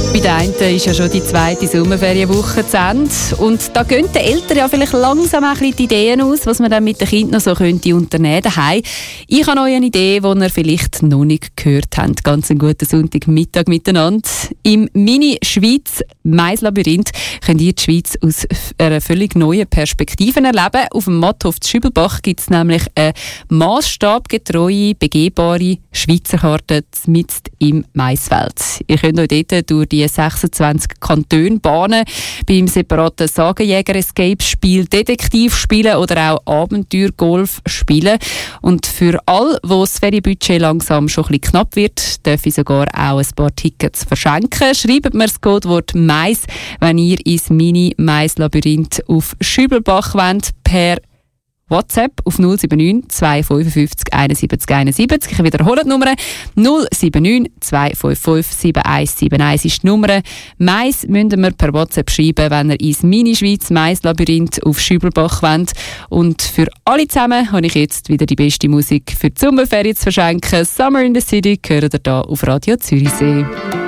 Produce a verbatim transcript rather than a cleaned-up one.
Bei den einen ist ja schon die zweite Sommerferienwoche zu Ende. Und da gehen den Eltern ja vielleicht langsam ein bisschen die Ideen aus, was man dann mit den Kindern noch so könnte unternehmen daheim. Ich habe euch eine Idee, die ihr vielleicht noch nicht gehört habt. Ganz einen guten Sonntagmittag miteinander. Im Mini-Schweiz Mais-Labyrinth könnt ihr die Schweiz aus einer völlig neuen Perspektive erleben. Auf dem Matthof zu Schübelbach gibt es nämlich eine massstabgetreue, begehbare Schweizer Karte mitten im Maisfeld. Ihr könnt euch dort durch die sechsundzwanzig Kantone bahnen, beim separaten Sagenjäger-Escape-Spiel Detektiv spielen oder auch Abenteuer-Golf spielen. Und für alle, wo das Ferienbudget langsam schon ein bisschen knapp wird, darf ich sogar auch ein paar Tickets verschenken. Schreibt mir das Codewort Mais, wenn ihr ins Mini-Mais-Labyrinth auf Schübelbach wollt, per WhatsApp auf null sieben neun zwei fünf fünf einundsiebzig einundsiebzig. Ich wiederhole die Nummer. null sieben neun zwei fünf fünf sieben eins sieben eins ist die Nummer. Mais müsst ihr per WhatsApp schreiben, wenn ihr ins Mini-Schweiz Mais-Labyrinth auf Schübelbach wollt. Und für alle zusammen habe ich jetzt wieder die beste Musik für die Sommerferien zu verschenken. Summer in the City gehört ihr hier auf Radio Zürichsee.